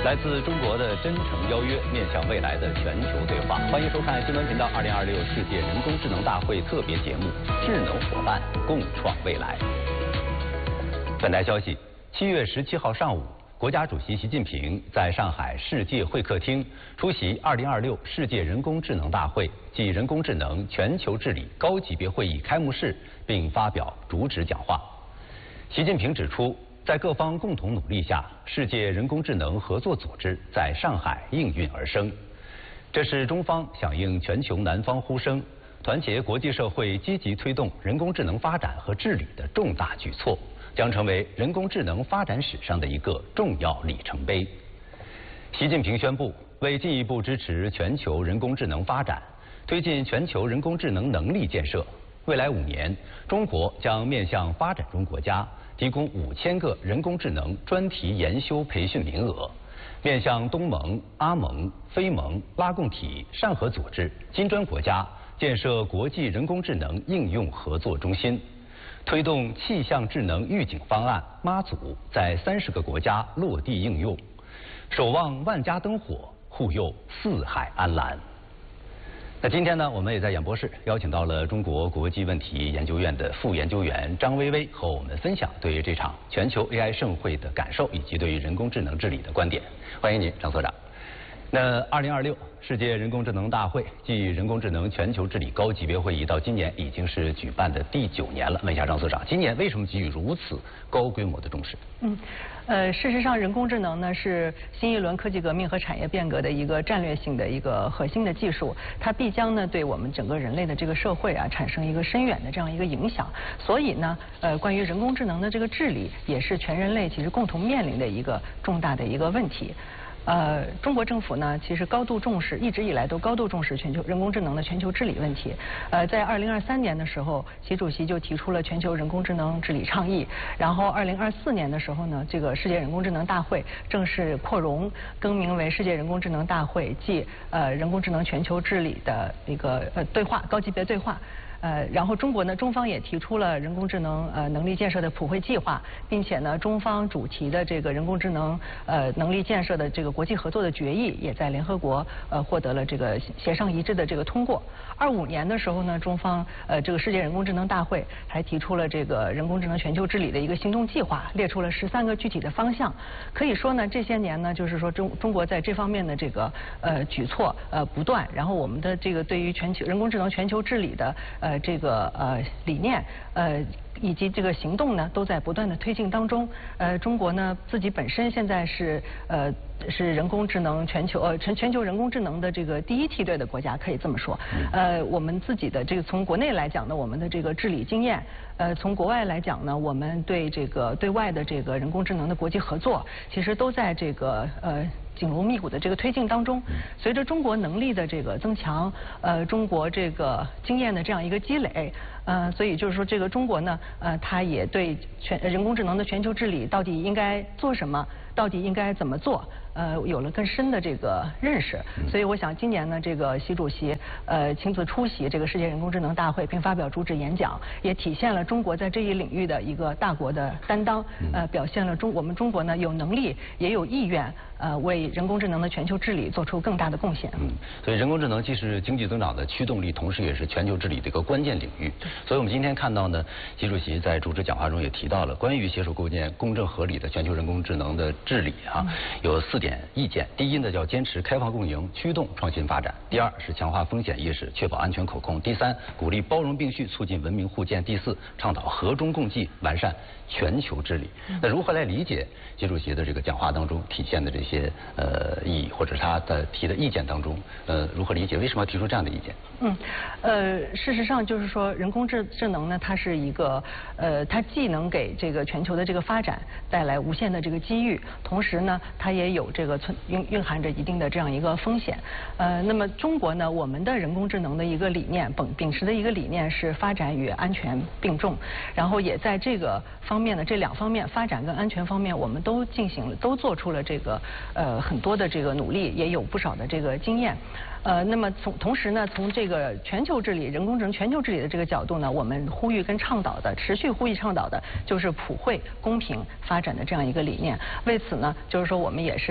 来自中国的真诚邀约，面向未来的全球对话。欢迎收看新闻频道2026世界人工智能大会特别节目《智能伙伴共创未来》。本台消息，7月17号上午，国家主席习近平在上海世界会客厅出席2026世界人工智能大会暨人工智能全球治理高级别会议开幕式，并发表主旨讲话。习近平指出，在各方共同努力下，世界人工智能合作组织在上海应运而生。这是中方响应全球南方呼声，团结国际社会积极推动人工智能发展和治理的重大举措，将成为人工智能发展史上的一个重要里程碑。习近平宣布，为进一步支持全球人工智能发展，推进全球人工智能能力建设，未来5年，中国将面向发展中国家提供5000个人工智能专题研修培训名额，面向东盟、阿盟、非盟、拉共体、上合组织、金砖国家建设国际人工智能应用合作中心，推动气象智能预警方案妈祖在30个国家落地应用，守望万家灯火，护佑四海安澜。那今天呢，我们也在演播室邀请到了中国国际问题研究院的副研究员张薇薇，和我们分享对于这场全球 AI 盛会的感受，以及对于人工智能治理的观点。欢迎您，张所长。那2026世界人工智能大会暨人工智能全球治理高级别会议到今年已经是举办的第9年了。问一下张所长，今年为什么给予如此高规模的重视？ 事实上，人工智能呢是新一轮科技革命和产业变革的一个战略性的一个核心的技术，它必将呢对我们整个人类的这个社会啊产生一个深远的这样一个影响。所以呢，关于人工智能的这个治理，也是全人类其实共同面临的一个重大的一个问题。中国政府呢，其实高度重视，一直以来都高度重视全球人工智能的全球治理问题。在2023年的时候，习主席就提出了全球人工智能治理倡议。然后2024年的时候呢，这个世界人工智能大会正式扩容，更名为世界人工智能大会暨人工智能全球治理的一个对话高级别对话。然后中国呢，中方也提出了人工智能能力建设的普惠计划，并且呢，中方主题的这个人工智能能力建设的这个国际合作的决议，也在联合国获得了这个协商一致的这个通过。25年的时候呢，中方这个世界人工智能大会还提出了这个人工智能全球治理的一个行动计划，列出了13个具体的方向。可以说呢，这些年呢，就是说中国在这方面的这个举措不断，然后我们的这个对于全球人工智能全球治理的这个理念以及这个行动呢，都在不断的推进当中。中国呢自己本身现在是人工智能全球人工智能的这个第1梯队的国家，可以这么说。我们自己的这个从国内来讲呢，我们的这个治理经验，从国外来讲呢，我们对这个对外的这个人工智能的国际合作，其实都在这个紧锣密鼓的这个推进当中。随着中国能力的这个增强，中国这个经验的这样一个积累，所以就是说这个中国呢，它也对人工智能的全球治理到底应该做什么，到底应该怎么做，有了更深的这个认识。所以我想今年呢，这个习主席亲自出席这个世界人工智能大会，并发表主旨演讲，也体现了中国在这一领域的一个大国的担当，表现了我们中国呢有能力也有意愿，为人工智能的全球治理做出更大的贡献。 所以人工智能既是经济增长的驱动力，同时也是全球治理的一个关键领域。所以我们今天看到呢，习主席在主旨讲话中也提到了关于携手构建公正合理的全球人工智能的治理有4点意见。第一呢，叫坚持开放共赢，驱动创新发展；第2是强化风险意识，确保安全可控；第3，鼓励包容并蓄，促进文明互鉴；第4，倡导和衷共济，完善全球治理。那如何来理解习主席的这个讲话当中体现的这些意义，或者是他的提的意见当中，如何理解？为什么要提出这样的意见？ 事实上就是说，人工智能呢，它是一个它既能给这个全球的这个发展带来无限的这个机遇，同时呢，它也有这个蕴含着一定的这样一个风险。那么中国呢，我们的人工智能的一个理念，秉持的一个理念是发展与安全并重，然后也在这个方面呢，这2方面发展跟安全方面，我们都做出了这个很多的这个努力，也有不少的这个经验。那么同时呢，从这个全球治理、人工智能全球治理的这个角度呢，我们呼吁跟倡导的，持续呼吁倡导的就是普惠、公平发展的这样一个理念。为此呢，就是说我们也是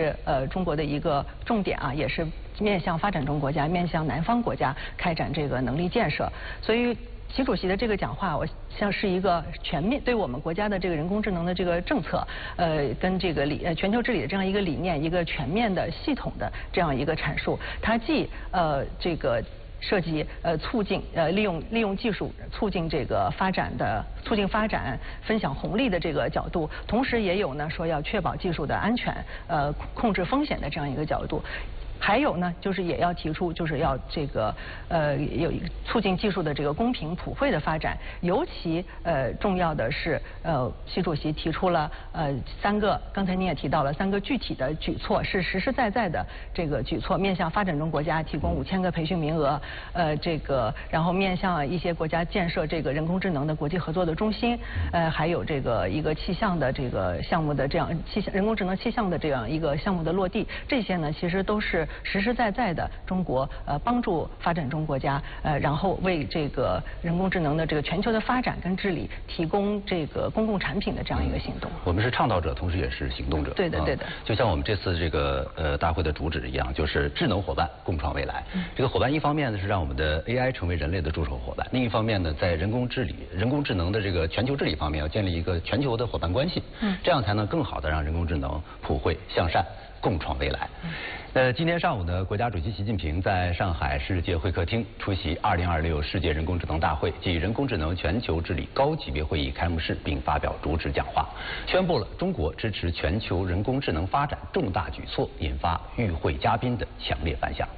是中国的一个重点啊，也是面向发展中国家、面向南方国家开展这个能力建设。所以习主席的这个讲话，我像是一个全面对我们国家的这个人工智能的这个政策，跟这个全球治理的这样一个理念，一个全面的系统的这样一个阐述。它既这个涉及促进利用技术促进这个发展分享红利的这个角度，同时也有呢说要确保技术的安全控制风险的这样一个角度。还有呢，就是也要提出，就是要这个有促进技术的这个公平普惠的发展。尤其重要的是，习主席提出了3个，刚才您也提到了3个具体的举措，是实实在在的这个举措，面向发展中国家提供5000个培训名额，然后面向一些国家建设这个人工智能的国际合作的中心，还有这个一个气象的这个项目的这样人工智能气象的这样一个项目的落地，这些呢其实都是实实在在的中国帮助发展中国家然后为这个人工智能的这个全球的发展跟治理提供这个公共产品的这样一个行动。 我们是倡导者，同时也是行动者。 对的，对的。 就像我们这次这个大会的主旨一样，就是智能伙伴共创未来。这个伙伴一方面呢是让我们的 AI 成为人类的助手伙伴，另一方面呢在人工智能的这个全球治理方面要建立一个全球的伙伴关系，这样才能更好的让人工智能普惠向善共创未来。今天上午呢，国家主席习近平在上海世界会客厅出席2026世界人工智能大会暨人工智能全球治理高级别会议开幕式，并发表主旨讲话，宣布了中国支持全球人工智能发展重大举措，引发与会嘉宾的强烈反响。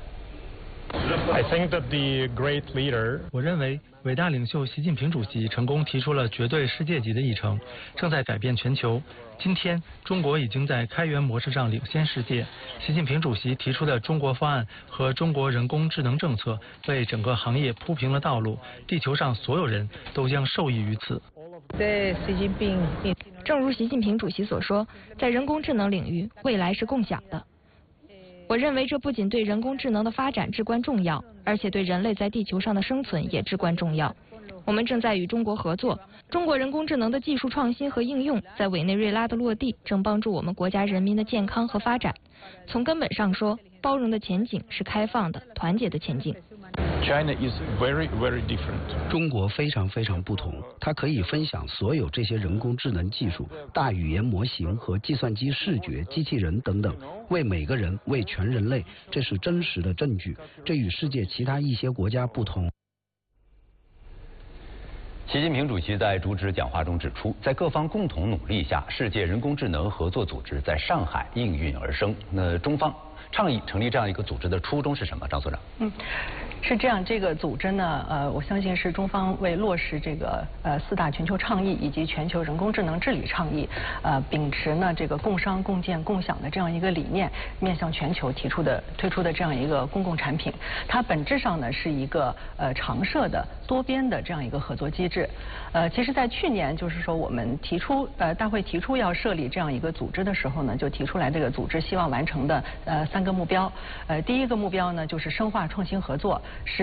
我认为伟大领袖习近平主席成功提出了绝对世界级的议程，正在改变全球。今天，中国已经在开源模式上领先世界。习近平主席提出的中国方案和中国人工智能政策，为整个行业铺平了道路，地球上所有人都将受益于此。 正如习近平主席所说，在人工智能领域，未来是共享的。我认为这不仅对人工智能的发展至关重要，而且对人类在地球上的生存也至关重要。我们正在与中国合作，中国人工智能的技术创新和应用在委内瑞拉的落地，正帮助我们国家人民的健康和发展。从根本上说，包容的前景是开放的、团结的前进。 China is very, very different. 中国非常非常不同，它可以分享所有这些人工智能技术、大语言模型和计算机视觉、机器人等等，为每个人、为全人类，这是真实的证据。这与世界其他一些国家不同。 习近平主席在主旨讲话中指出，在各方共同努力下，世界人工智能合作组织在上海应运而生。那中方倡议成立这样一个组织的初衷是什么？张所长。 是这样，这个组织呢，我相信是中方为落实这个4大全球倡议以及全球人工智能治理倡议，秉持呢这个共商共建共享的这样一个理念，面向全球推出的这样一个公共产品。它本质上呢是一个常设的多边的这样一个合作机制。其实在去年就是说我们大会提出要设立这样一个组织的时候呢，就提出来这个组织希望完成的3个目标。第一个目标呢就是深化创新合作。